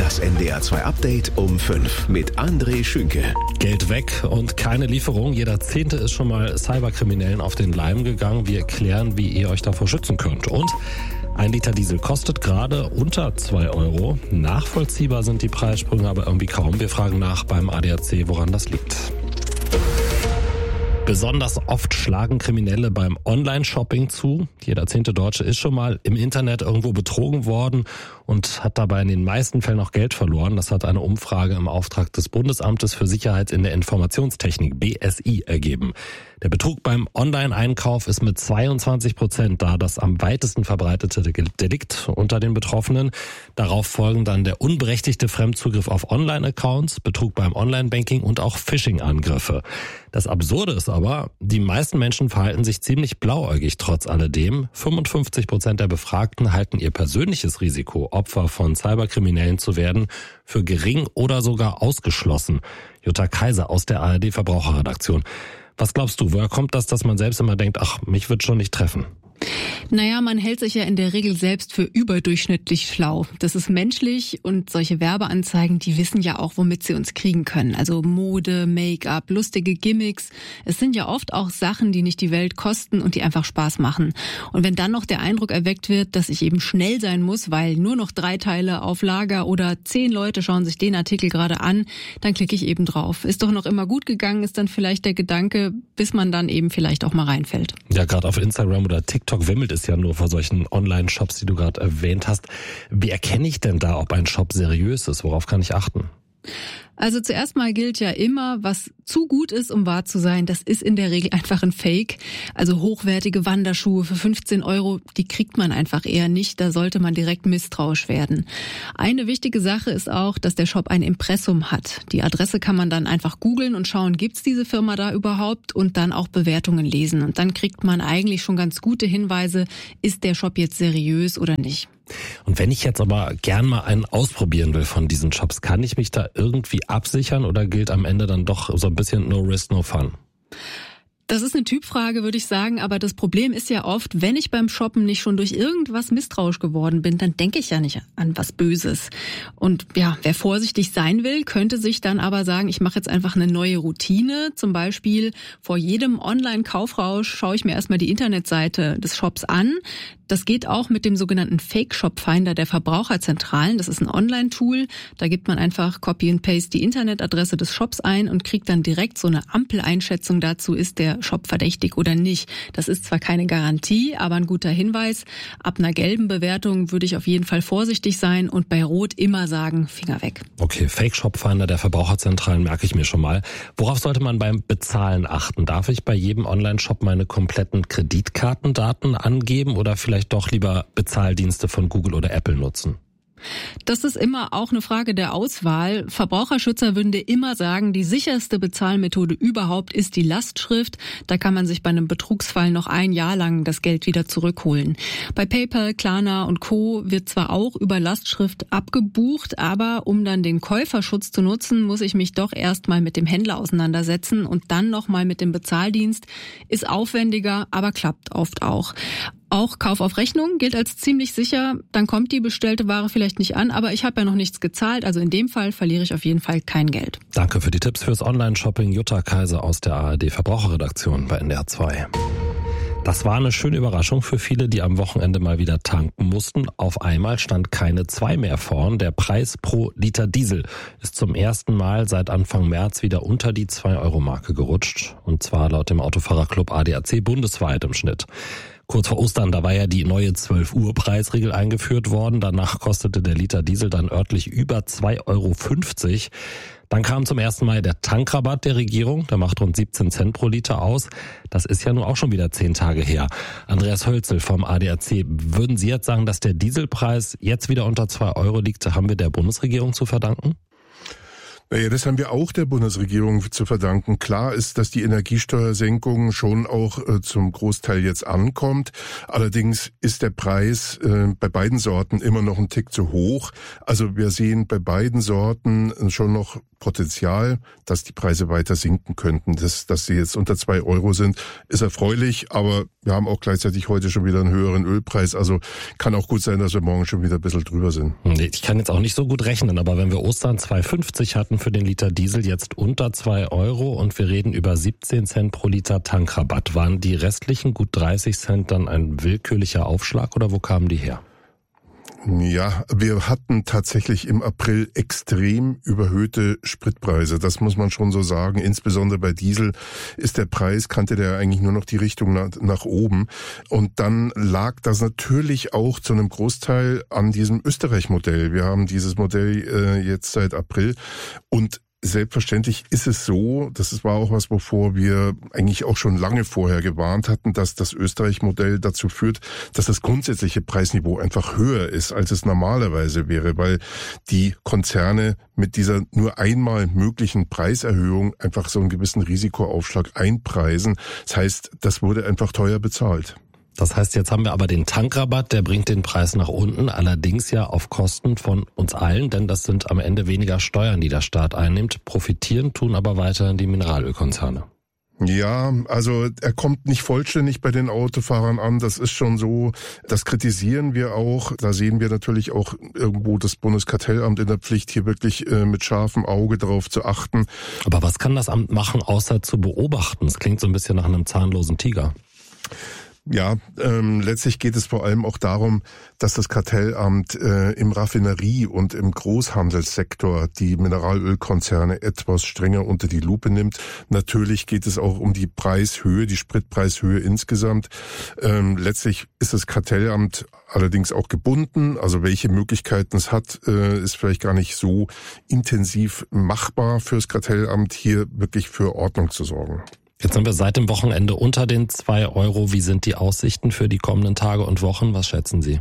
Das NDR 2 Update um 5 mit André Schünke. Geld weg und keine Lieferung. Jeder Zehnte ist schon mal Cyberkriminellen auf den Leim gegangen. Wir erklären, wie ihr euch davor schützen könnt. Und 1 Liter Diesel kostet gerade unter 2 Euro. Nachvollziehbar sind die Preissprünge aber irgendwie kaum. Wir fragen nach beim ADAC, woran das liegt. Besonders oft schlagen Kriminelle beim Online-Shopping zu. Jeder 10. Deutsche ist schon mal im Internet irgendwo betrogen worden und hat dabei in den meisten Fällen auch Geld verloren. Das hat eine Umfrage im Auftrag des Bundesamtes für Sicherheit in der Informationstechnik, BSI, ergeben. Der Betrug beim Online-Einkauf ist mit 22% da das am weitesten verbreitete Delikt unter den Betroffenen. Darauf folgen dann der unberechtigte Fremdzugriff auf Online-Accounts, Betrug beim Online-Banking und auch Phishing-Angriffe. Das Absurde ist aber, die meisten Menschen verhalten sich ziemlich blauäugig trotz alledem. 55% der Befragten halten ihr persönliches Risiko, Opfer von Cyberkriminellen zu werden, für gering oder sogar ausgeschlossen. Jutta Kaiser aus der ARD Verbraucherredaktion. Was glaubst du, woher kommt das, dass man selbst immer denkt, ach, mich wird schon nicht treffen? Naja, man hält sich ja in der Regel selbst für überdurchschnittlich schlau. Das ist menschlich und solche Werbeanzeigen, die wissen ja auch, womit sie uns kriegen können. Also Mode, Make-up, lustige Gimmicks. Es sind ja oft auch Sachen, die nicht die Welt kosten und die einfach Spaß machen. Und wenn dann noch der Eindruck erweckt wird, dass ich eben schnell sein muss, weil nur noch 3 Teile auf Lager oder 10 Leute schauen sich den Artikel gerade an, dann klicke ich eben drauf. Ist doch noch immer gut gegangen, ist dann vielleicht der Gedanke, bis man dann eben vielleicht auch mal reinfällt. Ja, gerade auf Instagram oder TikTok wimmelt es ja nur vor solchen Online-Shops, die du gerade erwähnt hast. Wie erkenne ich denn da, ob ein Shop seriös ist? Worauf kann ich achten? Also zuerst mal gilt ja immer, was zu gut ist, um wahr zu sein, das ist in der Regel einfach ein Fake. Also hochwertige Wanderschuhe für 15 Euro, die kriegt man einfach eher nicht. Da sollte man direkt misstrauisch werden. Eine wichtige Sache ist auch, dass der Shop ein Impressum hat. Die Adresse kann man dann einfach googeln und schauen, gibt's diese Firma da überhaupt, und dann auch Bewertungen lesen. Und dann kriegt man eigentlich schon ganz gute Hinweise, ist der Shop jetzt seriös oder nicht. Und wenn ich jetzt aber gern mal einen ausprobieren will von diesen Shops, kann ich mich da irgendwie absichern oder gilt am Ende dann doch so ein bisschen no risk, no fun? Das ist eine Typfrage, würde ich sagen, aber das Problem ist ja oft, wenn ich beim Shoppen nicht schon durch irgendwas misstrauisch geworden bin, dann denke ich ja nicht an was Böses. Und ja, wer vorsichtig sein will, könnte sich dann aber sagen, ich mache jetzt einfach eine neue Routine. Zum Beispiel vor jedem Online-Kaufrausch schaue ich mir erstmal die Internetseite des Shops an. Das geht auch mit dem sogenannten Fake-Shop-Finder der Verbraucherzentralen. Das ist ein Online-Tool. Da gibt man einfach Copy and Paste die Internetadresse des Shops ein und kriegt dann direkt so eine Ampeleinschätzung dazu, ist der Shop verdächtig oder nicht. Das ist zwar keine Garantie, aber ein guter Hinweis. Ab einer gelben Bewertung würde ich auf jeden Fall vorsichtig sein und bei Rot immer sagen, Finger weg. Okay, Fake-Shop-Finder der Verbraucherzentralen merke ich mir schon mal. Worauf sollte man beim Bezahlen achten? Darf ich bei jedem Online-Shop meine kompletten Kreditkartendaten angeben oder vielleicht doch lieber Bezahldienste von Google oder Apple nutzen? Das ist immer auch eine Frage der Auswahl. Verbraucherschützer würden dir immer sagen, die sicherste Bezahlmethode überhaupt ist die Lastschrift. Da kann man sich bei einem Betrugsfall noch 1 Jahr lang das Geld wieder zurückholen. Bei PayPal, Klarna und Co. wird zwar auch über Lastschrift abgebucht, aber um dann den Käuferschutz zu nutzen, muss ich mich doch erst mal mit dem Händler auseinandersetzen und dann noch mal mit dem Bezahldienst. Ist aufwendiger, aber klappt oft auch. Auch Kauf auf Rechnung gilt als ziemlich sicher. Dann kommt die bestellte Ware vielleicht nicht an, aber ich habe ja noch nichts gezahlt. Also in dem Fall verliere ich auf jeden Fall kein Geld. Danke für die Tipps fürs Online-Shopping. Jutta Kaiser aus der ARD Verbraucherredaktion bei NDR 2. Das war eine schöne Überraschung für viele, die am Wochenende mal wieder tanken mussten. Auf einmal stand keine 2 mehr vorn. Der Preis pro Liter Diesel ist zum ersten Mal seit Anfang März wieder unter die 2-Euro-Marke gerutscht. Und zwar laut dem Autofahrerclub ADAC bundesweit im Schnitt. Kurz vor Ostern, da war ja die neue 12-Uhr-Preisregel eingeführt worden. Danach kostete der Liter Diesel dann örtlich über 2,50 Euro. Dann kam zum ersten Mal der Tankrabatt der Regierung. Der macht rund 17 Cent pro Liter aus. Das ist ja nun auch schon wieder 10 Tage her. Andreas Hölzel vom ADAC, würden Sie jetzt sagen, dass der Dieselpreis jetzt wieder unter 2 Euro liegt? Haben wir der Bundesregierung zu verdanken? Naja, das haben wir auch der Bundesregierung zu verdanken. Klar ist, dass die Energiesteuersenkung schon auch zum Großteil jetzt ankommt. Allerdings ist der Preis bei beiden Sorten immer noch ein Tick zu hoch. Also wir sehen bei beiden Sorten schon noch Potenzial, dass die Preise weiter sinken könnten. Dass sie jetzt unter 2 Euro sind, ist erfreulich, aber wir haben auch gleichzeitig heute schon wieder einen höheren Ölpreis. Also kann auch gut sein, dass wir morgen schon wieder ein bisschen drüber sind. Ich kann jetzt auch nicht so gut rechnen, aber wenn wir Ostern 2,50 hatten für den Liter Diesel, jetzt unter 2 Euro und wir reden über 17 Cent pro Liter Tankrabatt, waren die restlichen gut 30 Cent dann ein willkürlicher Aufschlag oder wo kamen die her? Ja, wir hatten tatsächlich im April extrem überhöhte Spritpreise. Das muss man schon so sagen. Insbesondere bei Diesel kannte der eigentlich nur noch die Richtung nach oben. Und dann lag das natürlich auch zu einem Großteil an diesem Österreich-Modell. Wir haben dieses Modell jetzt seit April und selbstverständlich ist es so, das war auch was, wovor wir eigentlich auch schon lange vorher gewarnt hatten, dass das Österreich-Modell dazu führt, dass das grundsätzliche Preisniveau einfach höher ist, als es normalerweise wäre, weil die Konzerne mit dieser nur einmal möglichen Preiserhöhung einfach so einen gewissen Risikoaufschlag einpreisen. Das heißt, das wurde einfach teuer bezahlt. Das heißt, jetzt haben wir aber den Tankrabatt, der bringt den Preis nach unten, allerdings ja auf Kosten von uns allen, denn das sind am Ende weniger Steuern, die der Staat einnimmt. Profitieren tun aber weiterhin die Mineralölkonzerne. Ja, also er kommt nicht vollständig bei den Autofahrern an, das ist schon so, das kritisieren wir auch, da sehen wir natürlich auch irgendwo das Bundeskartellamt in der Pflicht, hier wirklich mit scharfem Auge darauf zu achten. Aber was kann das Amt machen, außer zu beobachten? Es klingt so ein bisschen nach einem zahnlosen Tiger. Ja, letztlich geht es vor allem auch darum, dass das Kartellamt im Raffinerie- und im Großhandelssektor die Mineralölkonzerne etwas strenger unter die Lupe nimmt. Natürlich geht es auch um die Preishöhe, die Spritpreishöhe insgesamt. Letztlich ist das Kartellamt allerdings auch gebunden. Also welche Möglichkeiten es hat, ist vielleicht gar nicht so intensiv machbar fürs Kartellamt, hier wirklich für Ordnung zu sorgen. Jetzt sind wir seit dem Wochenende unter den 2 Euro. Wie sind die Aussichten für die kommenden Tage und Wochen? Was schätzen Sie?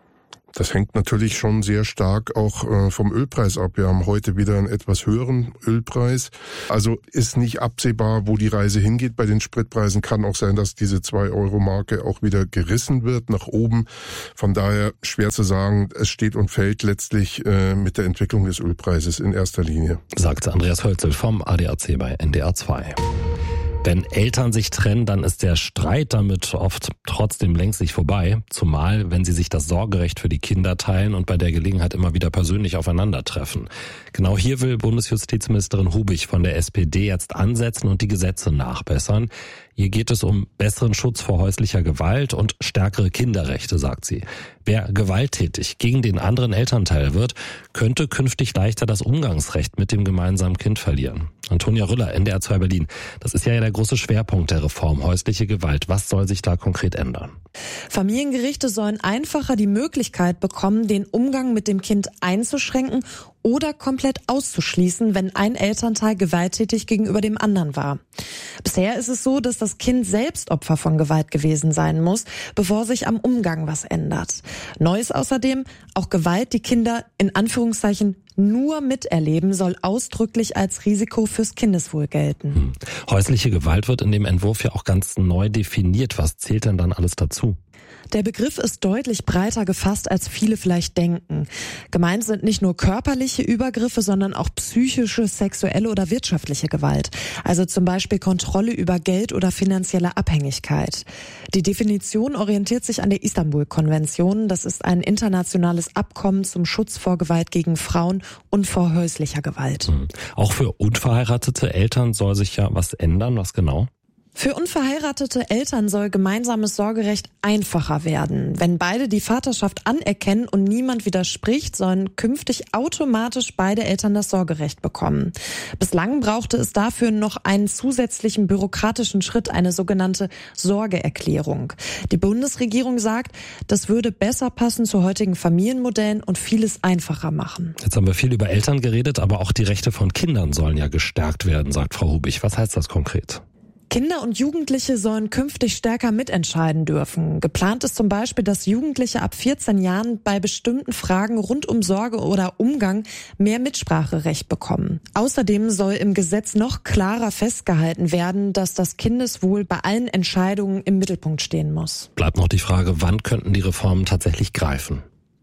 Das hängt natürlich schon sehr stark auch vom Ölpreis ab. Wir haben heute wieder einen etwas höheren Ölpreis. Also ist nicht absehbar, wo die Reise hingeht bei den Spritpreisen. Kann auch sein, dass diese 2-Euro-Marke auch wieder gerissen wird nach oben. Von daher schwer zu sagen, es steht und fällt letztlich mit der Entwicklung des Ölpreises in erster Linie. Sagte Andreas Hölzel vom ADAC bei NDR 2. Wenn Eltern sich trennen, dann ist der Streit damit oft trotzdem längst nicht vorbei. Zumal, wenn sie sich das Sorgerecht für die Kinder teilen und bei der Gelegenheit immer wieder persönlich aufeinandertreffen. Genau hier will Bundesjustizministerin Hubich von der SPD jetzt ansetzen und die Gesetze nachbessern. Hier geht es um besseren Schutz vor häuslicher Gewalt und stärkere Kinderrechte, sagt sie. Wer gewalttätig gegen den anderen Elternteil wird, könnte künftig leichter das Umgangsrecht mit dem gemeinsamen Kind verlieren. Antonia Rüller, NDR 2 Berlin. Das ist ja der große Schwerpunkt der Reform, häusliche Gewalt. Was soll sich da konkret ändern? Familiengerichte sollen einfacher die Möglichkeit bekommen, den Umgang mit dem Kind einzuschränken oder komplett auszuschließen, wenn ein Elternteil gewalttätig gegenüber dem anderen war. Bisher ist es so, dass das Kind selbst Opfer von Gewalt gewesen sein muss, bevor sich am Umgang was ändert. Neu ist außerdem, auch Gewalt, die Kinder in Anführungszeichen nur miterleben, soll ausdrücklich als Risiko fürs Kindeswohl gelten. Häusliche Gewalt wird in dem Entwurf ja auch ganz neu definiert. Was zählt denn dann alles dazu? Der Begriff ist deutlich breiter gefasst, als viele vielleicht denken. Gemeint sind nicht nur körperliche Übergriffe, sondern auch psychische, sexuelle oder wirtschaftliche Gewalt. Also zum Beispiel Kontrolle über Geld oder finanzielle Abhängigkeit. Die Definition orientiert sich an der Istanbul-Konvention. Das ist ein internationales Abkommen zum Schutz vor Gewalt gegen Frauen und vor häuslicher Gewalt. Auch für unverheiratete Eltern soll sich ja was ändern. Was genau? Für unverheiratete Eltern soll gemeinsames Sorgerecht einfacher werden. Wenn beide die Vaterschaft anerkennen und niemand widerspricht, sollen künftig automatisch beide Eltern das Sorgerecht bekommen. Bislang brauchte es dafür noch einen zusätzlichen bürokratischen Schritt, eine sogenannte Sorgeerklärung. Die Bundesregierung sagt, das würde besser passen zu heutigen Familienmodellen und vieles einfacher machen. Jetzt haben wir viel über Eltern geredet, aber auch die Rechte von Kindern sollen ja gestärkt werden, sagt Frau Hubich. Was heißt das konkret? Kinder und Jugendliche sollen künftig stärker mitentscheiden dürfen. Geplant ist zum Beispiel, dass Jugendliche ab 14 Jahren bei bestimmten Fragen rund um Sorge oder Umgang mehr Mitspracherecht bekommen. Außerdem soll im Gesetz noch klarer festgehalten werden, dass das Kindeswohl bei allen Entscheidungen im Mittelpunkt stehen muss. Bleibt noch die Frage, wann könnten die Reformen tatsächlich greifen?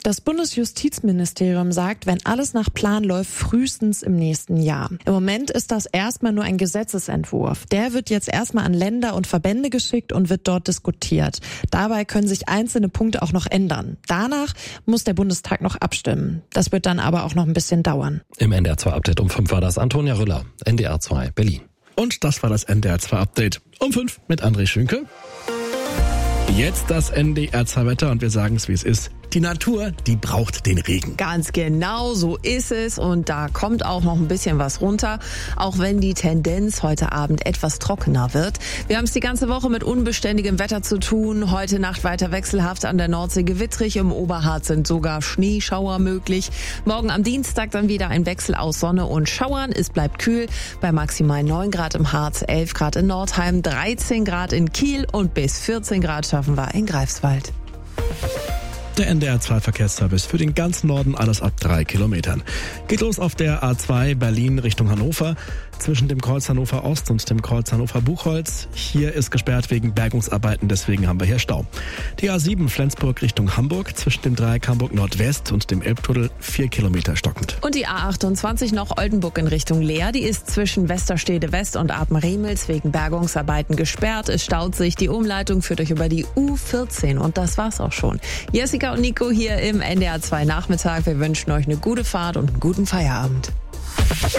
Das Bundesjustizministerium sagt, wenn alles nach Plan läuft, frühestens im nächsten Jahr. Im Moment ist das erstmal nur ein Gesetzesentwurf. Der wird jetzt erstmal an Länder und Verbände geschickt und wird dort diskutiert. Dabei können sich einzelne Punkte auch noch ändern. Danach muss der Bundestag noch abstimmen. Das wird dann aber auch noch ein bisschen dauern. Im NDR 2 Update um 5 war das Antonia Rüller, NDR 2 Berlin. Und das war das NDR 2 Update um 5 mit André Schünke. Jetzt das NDR 2 Wetter und wir sagen es, wie es ist. Die Natur, die braucht den Regen. Ganz genau, so ist es. Und da kommt auch noch ein bisschen was runter, auch wenn die Tendenz heute Abend etwas trockener wird. Wir haben es die ganze Woche mit unbeständigem Wetter zu tun. Heute Nacht weiter wechselhaft an der Nordsee gewittrig. Im Oberharz sind sogar Schneeschauer möglich. Morgen am Dienstag dann wieder ein Wechsel aus Sonne und Schauern. Es bleibt kühl bei maximal 9 Grad im Harz, 11 Grad in Nordheim, 13 Grad in Kiel und bis 14 Grad schaffen wir in Greifswald. Der NDR 2 Verkehrsservice für den ganzen Norden, alles ab 3 Kilometern. Geht los auf der A2 Berlin Richtung Hannover, zwischen dem Kreuz Hannover Ost und dem Kreuz Hannover Buchholz. Hier ist gesperrt wegen Bergungsarbeiten, deswegen haben wir hier Stau. Die A7 Flensburg Richtung Hamburg, zwischen dem Dreieck Hamburg Nordwest und dem Elbtunnel 4 Kilometer stockend. Und die A28 noch Oldenburg in Richtung Leer, die ist zwischen Westerstede West und Apen-Remels wegen Bergungsarbeiten gesperrt. Es staut sich, die Umleitung führt euch über die U14 und das war's auch schon. Jessica und Nico hier im NDR 2 Nachmittag. Wir wünschen euch eine gute Fahrt und einen guten Feierabend.